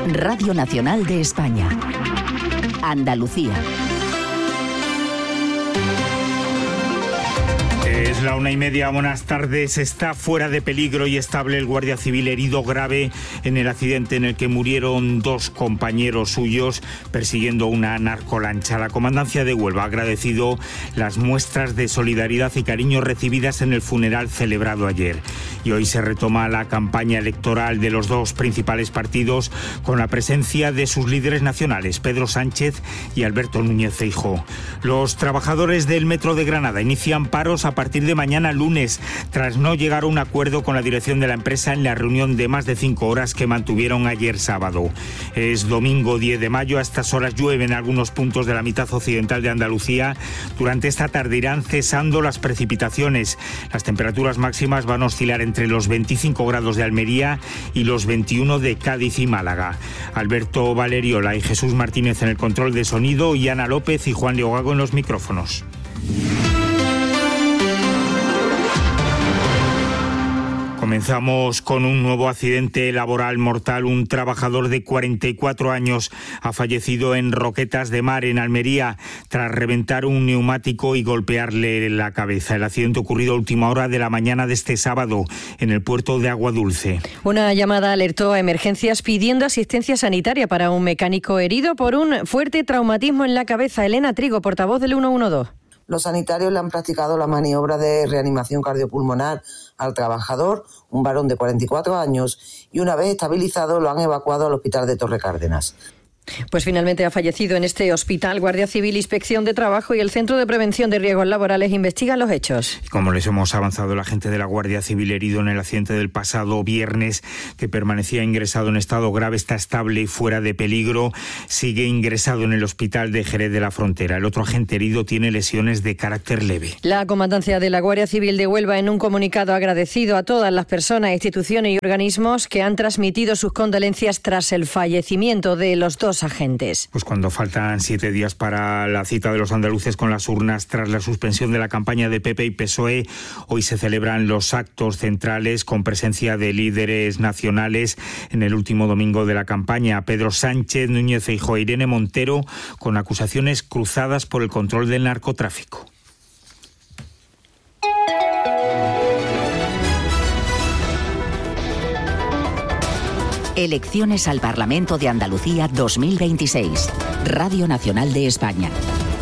Radio Nacional de España. Andalucía. Es la 1:30, buenas tardes. Está fuera de peligro y estable el guardia civil herido grave en el accidente en el que murieron dos compañeros suyos persiguiendo una narcolancha. La Comandancia de Huelva ha agradecido las muestras de solidaridad y cariño recibidas en el funeral celebrado ayer. Y hoy se retoma la campaña electoral de los dos principales partidos con la presencia de sus líderes nacionales, Pedro Sánchez y Alberto Núñez Feijóo. Los trabajadores del Metro de Granada inician paros a partir de mañana lunes, tras no llegar a un acuerdo con la dirección de la empresa en la reunión de más de 5 horas que mantuvieron ayer sábado. Es domingo 10 de mayo, a estas horas llueve en algunos puntos de la mitad occidental de Andalucía. Durante esta tarde irán cesando las precipitaciones. Las temperaturas máximas van a oscilar entre los 25 grados de Almería y los 21 de Cádiz y Málaga. Alberto Valeriola y Jesús Martínez en el control de sonido y Ana López y Juan Leogago en los micrófonos. Comenzamos con un nuevo accidente laboral mortal. Un trabajador de 44 años ha fallecido en Roquetas de Mar, en Almería, tras reventar un neumático y golpearle la cabeza. El accidente ocurrido a última hora de la mañana de este sábado en el puerto de Aguadulce. Una llamada alertó a emergencias pidiendo asistencia sanitaria para un mecánico herido por un fuerte traumatismo en la cabeza. Elena Trigo, portavoz del 112. Los sanitarios le han practicado la maniobra de reanimación cardiopulmonar al trabajador, un varón de 44 años, y una vez estabilizado lo han evacuado al hospital de Torrecárdenas. Pues finalmente ha fallecido en este hospital. Guardia Civil, Inspección de Trabajo y el Centro de Prevención de Riesgos Laborales investigan los hechos. Como les hemos avanzado, el agente de la Guardia Civil herido en el accidente del pasado viernes, que permanecía ingresado en estado grave, está estable y fuera de peligro. Sigue ingresado en el hospital de Jerez de la Frontera. El otro agente herido tiene lesiones de carácter leve. La Comandancia de la Guardia Civil de Huelva, en un comunicado, ha agradecido a todas las personas, instituciones y organismos que han transmitido sus condolencias tras el fallecimiento de los dos agentes. Pues cuando faltan 7 días para la cita de los andaluces con las urnas tras la suspensión de la campaña de PP y PSOE, hoy se celebran los actos centrales con presencia de líderes nacionales en el último domingo de la campaña. Pedro Sánchez, Núñez Feijóo e Irene Montero, con acusaciones cruzadas por el control del narcotráfico. Elecciones al Parlamento de Andalucía 2026. Radio Nacional de España.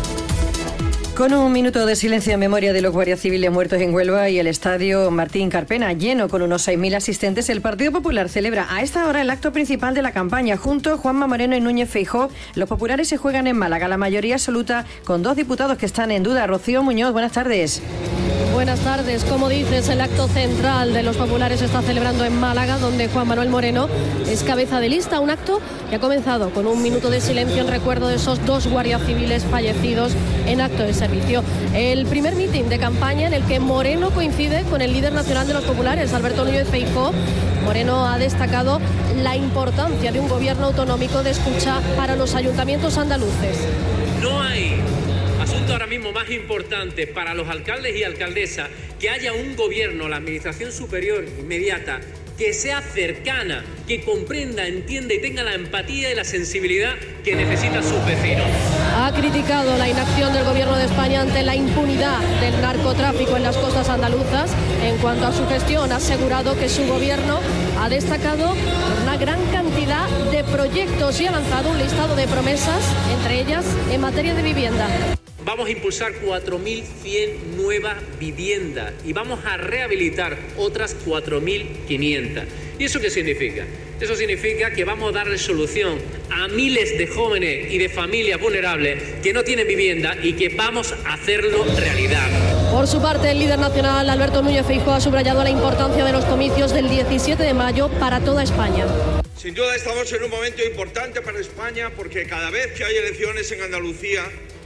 Con un minuto de silencio en memoria de los guardias civiles muertos en Huelva y el estadio Martín Carpena lleno con unos 6.000 asistentes, el Partido Popular celebra a esta hora el acto principal de la campaña. Junto a Juanma Moreno y Núñez Feijóo, los populares se juegan en Málaga, la mayoría absoluta, con 2 diputados que están en duda. Rocío Muñoz, buenas tardes. Buenas tardes. Como dices, el acto central de los populares se está celebrando en Málaga, donde Juan Manuel Moreno es cabeza de lista. Un acto que ha comenzado con un minuto de silencio en recuerdo de esos 2 guardias civiles fallecidos en acto de servicio. El primer mitin de campaña en el que Moreno coincide con el líder nacional de los populares, Alberto Núñez Feijóo. Moreno ha destacado la importancia de un gobierno autonómico de escucha para los ayuntamientos andaluces. No hay asunto ahora mismo más importante para los alcaldes y alcaldesas que haya un gobierno, la administración superior inmediata, que sea cercana, que comprenda, entienda y tenga la empatía y la sensibilidad que necesitan sus vecinos. Ha criticado la inacción del Gobierno de España ante la impunidad del narcotráfico en las costas andaluzas. En cuanto a su gestión, ha asegurado que su gobierno ha destacado una gran cantidad de proyectos y ha lanzado un listado de promesas, entre ellas en materia de vivienda. Vamos a impulsar 4.100 nuevas viviendas y vamos a rehabilitar otras 4.500. ¿Y eso qué significa? Eso significa que vamos a darle solución a miles de jóvenes y de familias vulnerables que no tienen vivienda y que vamos a hacerlo realidad. Por su parte, el líder nacional, Alberto Núñez Feijóo, ha subrayado la importancia de los comicios del 17 de mayo para toda España. Sin duda estamos en un momento importante para España porque cada vez que hay elecciones en Andalucía,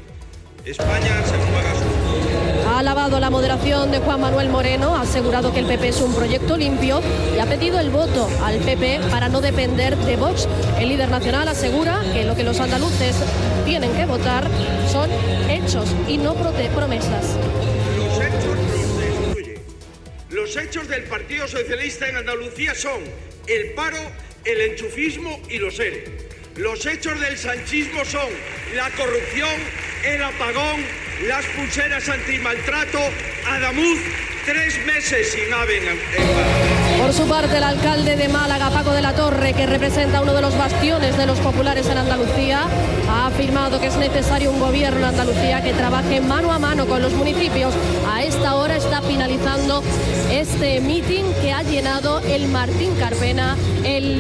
España se juega su futuro. Ha alabado la moderación de Juan Manuel Moreno, ha asegurado que el PP es un proyecto limpio y ha pedido el voto al PP para no depender de Vox. El líder nacional asegura que lo que los andaluces tienen que votar son hechos y no promesas. Los hechos nos destruyen. Los hechos del Partido Socialista en Andalucía son el paro el enchufismo y los ERE. Los hechos del sanchismo son la corrupción, el apagón, las pulseras antimaltrato, Adamuz, 3 meses sin AVE en Málaga. Por su parte, el alcalde de Málaga, Paco de la Torre, que representa uno de los bastiones de los populares en Andalucía, ha afirmado que es necesario un gobierno en Andalucía que trabaje mano a mano con los municipios. A esta hora está finalizando este mitin que ha llenado el Martín Carpena, el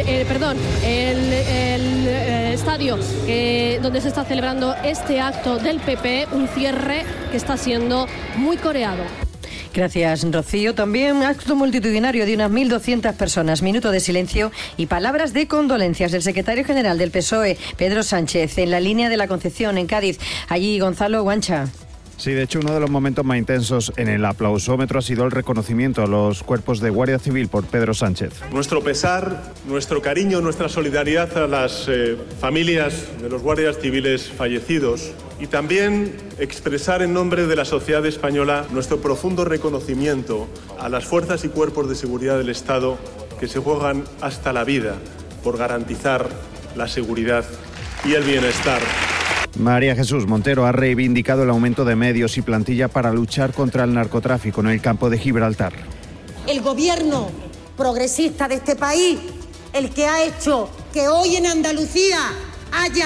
estadio donde se está celebrando este acto del PP, un cierre que está siendo muy coreado. Gracias, Rocío. También acto multitudinario de unas 1.200 personas, minuto de silencio y palabras de condolencias del secretario general del PSOE, Pedro Sánchez, en la línea de la Concepción, en Cádiz. Allí, Gonzalo Guancha. Sí, de hecho, uno de los momentos más intensos en el aplausómetro ha sido el reconocimiento a los cuerpos de Guardia Civil por Pedro Sánchez. Nuestro pesar, nuestro cariño, nuestra solidaridad a las familias de los guardias civiles fallecidos y también expresar en nombre de la sociedad española nuestro profundo reconocimiento a las fuerzas y cuerpos de seguridad del Estado que se juegan hasta la vida por garantizar la seguridad y el bienestar. María Jesús Montero ha reivindicado el aumento de medios y plantilla para luchar contra el narcotráfico en el campo de Gibraltar. El gobierno progresista de este país, el que ha hecho que hoy en Andalucía haya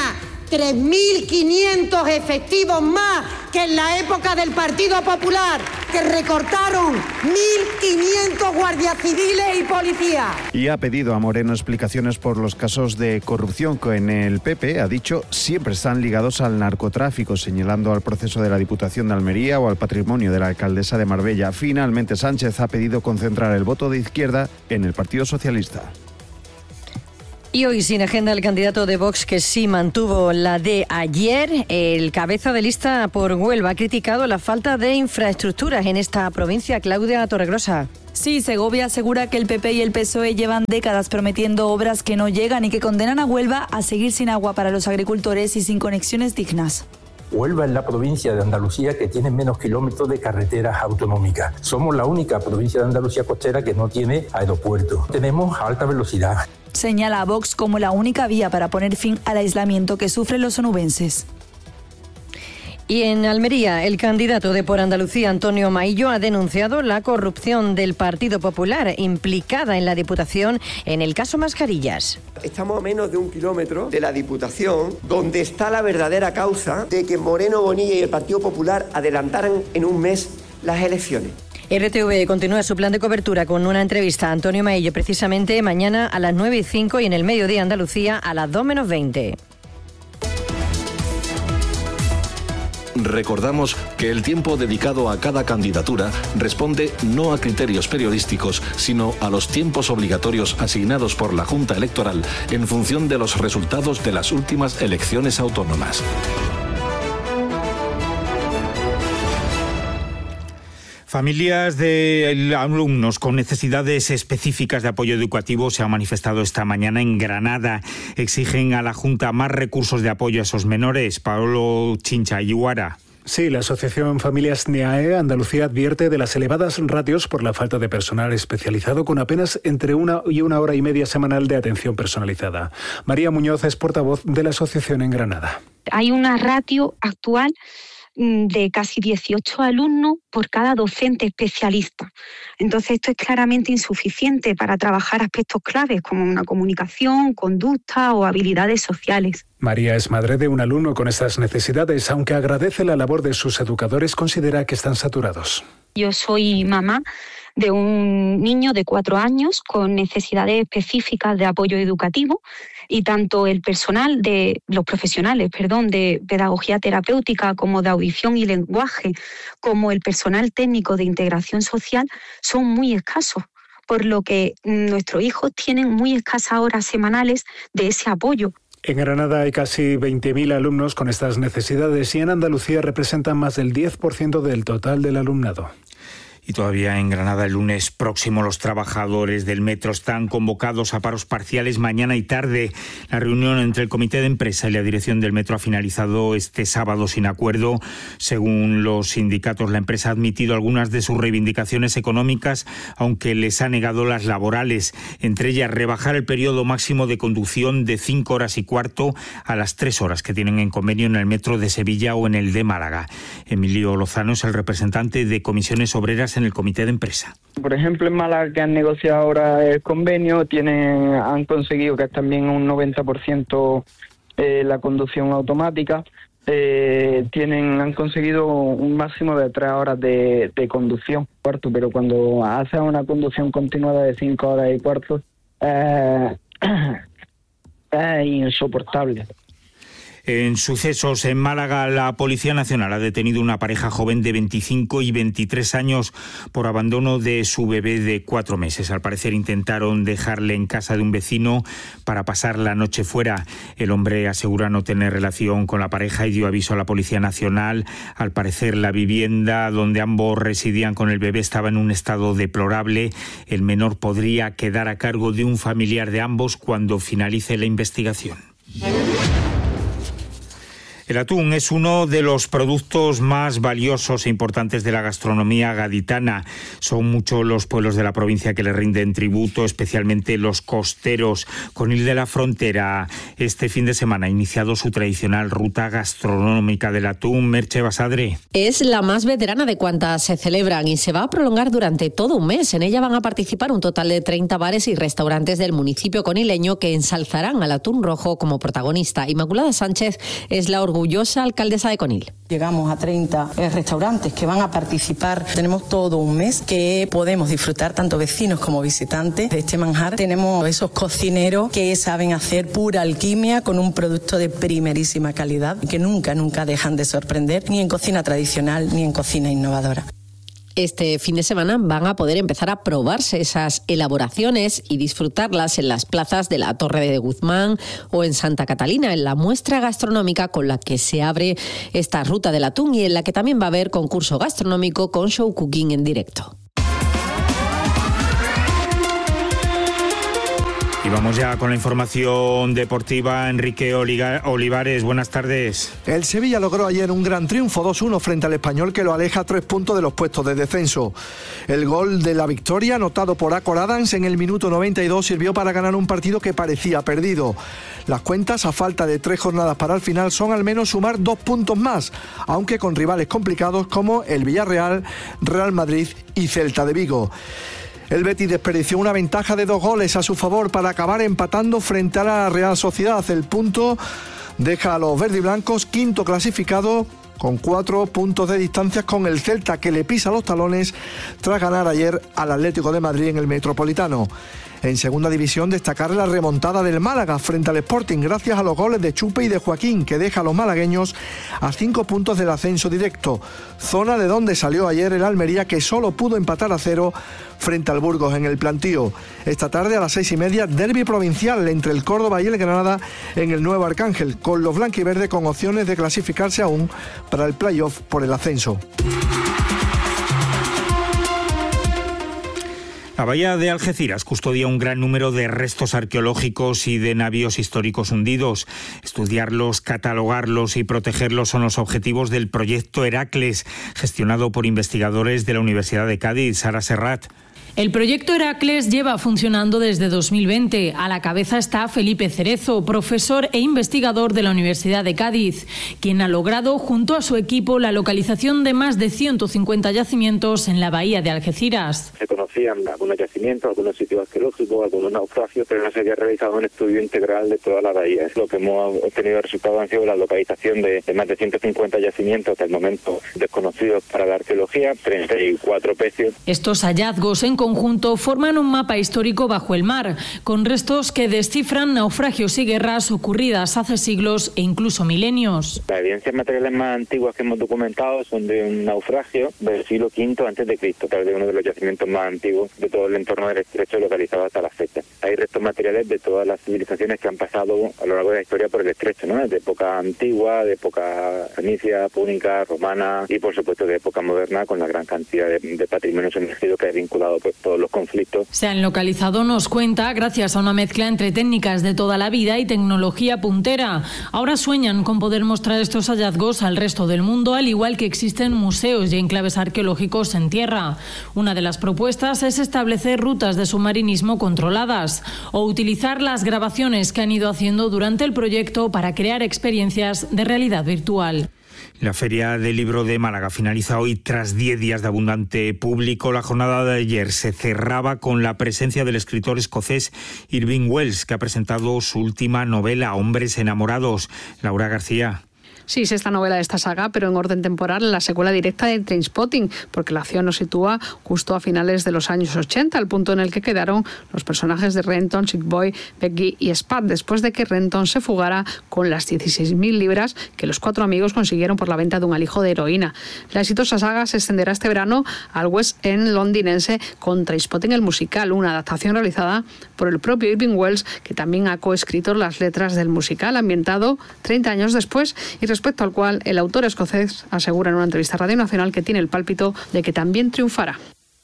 3.500 efectivos más que en la época del Partido Popular, que recortaron 1.500 guardias civiles y policías. Y ha pedido a Moreno explicaciones por los casos de corrupción que en el PP, ha dicho, siempre están ligados al narcotráfico, señalando al proceso de la Diputación de Almería o al patrimonio de la alcaldesa de Marbella. Finalmente, Sánchez ha pedido concentrar el voto de izquierda en el Partido Socialista. Y hoy sin agenda el candidato de Vox, que sí mantuvo la de ayer. El cabeza de lista por Huelva ha criticado la falta de infraestructuras en esta provincia. Claudia Torregrosa. Sí, Segovia asegura que el PP y el PSOE llevan décadas prometiendo obras que no llegan y que condenan a Huelva a seguir sin agua para los agricultores y sin conexiones dignas. Huelva es la provincia de Andalucía que tiene menos kilómetros de carreteras autonómicas. Somos la única provincia de Andalucía costera que no tiene aeropuerto. Tenemos alta velocidad. Señala a Vox como la única vía para poner fin al aislamiento que sufren los onubenses. Y en Almería, el candidato de Por Andalucía, Antonio Maillo, ha denunciado la corrupción del Partido Popular implicada en la Diputación en el caso Mascarillas. Estamos a menos de 1 kilómetro de la Diputación, donde está la verdadera causa de que Moreno Bonilla y el Partido Popular adelantaran en un mes las elecciones. RTV continúa su plan de cobertura con una entrevista a Antonio Maillo precisamente mañana a las 9:05 y en el Mediodía Andalucía a las 2 menos 20. Recordamos que el tiempo dedicado a cada candidatura responde no a criterios periodísticos, sino a los tiempos obligatorios asignados por la Junta Electoral en función de los resultados de las últimas elecciones autónomas. Familias de alumnos con necesidades específicas de apoyo educativo se han manifestado esta mañana en Granada. Exigen a la Junta más recursos de apoyo a esos menores. Paolo Chincha Iguara. Sí, la Asociación Familias NEAE Andalucía advierte de las elevadas ratios por la falta de personal especializado con apenas entre 1 y 1 hora y media semanal de atención personalizada. María Muñoz es portavoz de la asociación en Granada. Hay una ratio actual de casi 18 alumnos por cada docente especialista. Entonces esto es claramente insuficiente para trabajar aspectos claves como una comunicación, conducta o habilidades sociales. María es madre de un alumno con estas necesidades. Aunque agradece la labor de sus educadores, considera que están saturados. Yo soy mamá de un niño de 4 años con necesidades específicas de apoyo educativo y tanto el personal los profesionales de pedagogía terapéutica como de audición y lenguaje, como el personal técnico de integración social son muy escasos, por lo que nuestros hijos tienen muy escasas horas semanales de ese apoyo. En Granada hay casi 20.000 alumnos con estas necesidades y en Andalucía representan más del 10% del total del alumnado. Y todavía en Granada, el lunes próximo, los trabajadores del metro están convocados a paros parciales mañana y tarde. La reunión entre el comité de empresa y la dirección del metro ha finalizado este sábado sin acuerdo. Según los sindicatos, la empresa ha admitido algunas de sus reivindicaciones económicas, aunque les ha negado las laborales, entre ellas rebajar el periodo máximo de conducción de 5 horas y cuarto a las 3 horas que tienen en convenio en el metro de Sevilla o en el de Málaga. Emilio Lozano es el representante de Comisiones Obreras en el comité de empresa. Por ejemplo, en Málaga, que han negociado ahora el convenio, han conseguido que también un 90% la conducción automática. Han conseguido un máximo de 3 horas de conducción, pero cuando haces una conducción continuada de 5 horas y cuarto, es insoportable. En sucesos en Málaga, la Policía Nacional ha detenido una pareja joven de 25 y 23 años por abandono de su bebé de 4 meses. Al parecer intentaron dejarle en casa de un vecino para pasar la noche fuera. El hombre asegura no tener relación con la pareja y dio aviso a la Policía Nacional. Al parecer, la vivienda donde ambos residían con el bebé estaba en un estado deplorable. El menor podría quedar a cargo de un familiar de ambos cuando finalice la investigación. El atún es uno de los productos más valiosos e importantes de la gastronomía gaditana. Son muchos los pueblos de la provincia que le rinden tributo, especialmente los costeros. Conil de la Frontera, este fin de semana ha iniciado su tradicional ruta gastronómica del atún. Merche Basadre. Es la más veterana de cuantas se celebran y se va a prolongar durante todo un mes. En ella van a participar un total de 30 bares y restaurantes del municipio conileño que ensalzarán al atún rojo como protagonista. Inmaculada Sánchez es la orgullosa alcaldesa de Conil. Llegamos a 30 restaurantes que van a participar. Tenemos todo un mes que podemos disfrutar, tanto vecinos como visitantes, de este manjar. Tenemos esos cocineros que saben hacer pura alquimia con un producto de primerísima calidad y que nunca dejan de sorprender, ni en cocina tradicional ni en cocina innovadora. Este fin de semana van a poder empezar a probarse esas elaboraciones y disfrutarlas en las plazas de la Torre de Guzmán o en Santa Catalina, en la muestra gastronómica con la que se abre esta ruta del atún y en la que también va a haber concurso gastronómico con show cooking en directo. Y vamos ya con la información deportiva. Enrique Olivares, buenas tardes. El Sevilla logró ayer un gran triunfo 2-1 frente al Español, que lo aleja a 3 puntos de los puestos de descenso. El gol de la victoria, anotado por Acor Adams en el minuto 92, sirvió para ganar un partido que parecía perdido. Las cuentas, a falta de 3 jornadas para el final, son al menos sumar 2 puntos más, aunque con rivales complicados como el Villarreal, Real Madrid y Celta de Vigo. El Betis desperdició una ventaja de 2 goles a su favor para acabar empatando frente a la Real Sociedad. El punto deja a los verdiblancos quinto clasificado con 4 puntos de distancia con el Celta, que le pisa los talones tras ganar ayer al Atlético de Madrid en el Metropolitano. En segunda división, destacar la remontada del Málaga frente al Sporting gracias a los goles de Chupe y de Joaquín, que deja a los malagueños a 5 puntos del ascenso directo, zona de donde salió ayer el Almería, que solo pudo empatar a 0 frente al Burgos en el Plantío. Esta tarde a las 6:30, derbi provincial entre el Córdoba y el Granada en el Nuevo Arcángel, con los blanquiverdes con opciones de clasificarse aún para el playoff por el ascenso. La bahía de Algeciras custodia un gran número de restos arqueológicos y de navíos históricos hundidos. Estudiarlos, catalogarlos y protegerlos son los objetivos del proyecto Heracles, gestionado por investigadores de la Universidad de Cádiz. Sara Serrat. El proyecto Heracles lleva funcionando desde 2020. A la cabeza está Felipe Cerezo, profesor e investigador de la Universidad de Cádiz, quien ha logrado, junto a su equipo, la localización de más de 150 yacimientos en la bahía de Algeciras. Se conocían algunos yacimientos, algunos sitios arqueológicos, algunos naufragios, pero no se había realizado un estudio integral de toda la bahía. Es lo que hemos obtenido resultados han sido la localización de más de 150 yacimientos hasta el momento desconocidos para la arqueología, 34 pecios. Estos hallazgos en conjunto forman un mapa histórico bajo el mar, con restos que descifran naufragios y guerras ocurridas hace siglos e incluso milenios. Las evidencias materiales más antiguas que hemos documentado son de un naufragio del siglo V a.C., a través de uno de los yacimientos más antiguos de todo el entorno del estrecho localizado hasta la fecha. Hay restos materiales de todas las civilizaciones que han pasado a lo largo de la historia por el estrecho, ¿no? De época antigua, de época fenicia, púnica, romana y por supuesto de época moderna, con la gran cantidad de patrimonio sumergido que ha vinculado por todos los conflictos. Se han localizado, nos cuenta, gracias a una mezcla entre técnicas de toda la vida y tecnología puntera. Ahora sueñan con poder mostrar estos hallazgos al resto del mundo, al igual que existen museos y enclaves arqueológicos en tierra. Una de las propuestas es establecer rutas de submarinismo controladas o utilizar las grabaciones que han ido haciendo durante el proyecto para crear experiencias de realidad virtual. La Feria del Libro de Málaga finaliza hoy tras 10 días de abundante público. La jornada de ayer se cerraba con la presencia del escritor escocés Irving Welsh, que ha presentado su última novela, Hombres enamorados. Laura García. Sí, es esta novela de esta saga, pero en orden temporal, la secuela directa de Trainspotting, porque la acción nos sitúa justo a finales de los años 80, al punto en el que quedaron los personajes de Renton, Sick Boy, Peggy y Spud, después de que Renton se fugara con las 16.000 libras que los 4 amigos consiguieron por la venta de un alijo de heroína. La exitosa saga se extenderá este verano al West End londinense con Trainspotting el musical, una adaptación realizada por el propio Irving Welsh, que también ha coescrito las letras del musical, ambientado 30 años después, y respecto al cual el autor escocés asegura en una entrevista a Radio Nacional que tiene el pálpito de que también triunfará.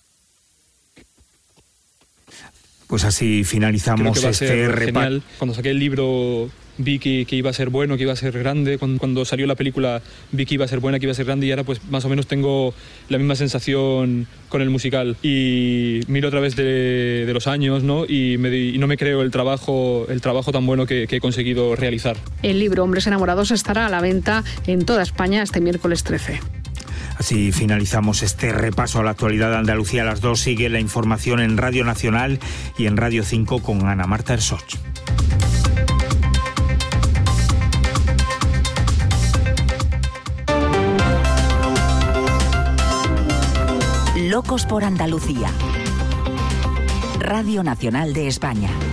Pues así finalizamos este repaso. Cuando saqué el libro vi que iba a ser bueno, que iba a ser grande. Cuando salió la película vi que iba a ser buena, que iba a ser grande, y ahora pues más o menos tengo la misma sensación con el musical. Y miro a través de los años, ¿no? Y no me creo el trabajo tan bueno que he conseguido realizar. El libro Hombres enamorados estará a la venta en toda España este miércoles 13. Así finalizamos este repaso a la actualidad de Andalucía. A las 2 sigue la información en Radio Nacional y en Radio 5 con Ana Marta Ersoch. Locos por Andalucía. Radio Nacional de España.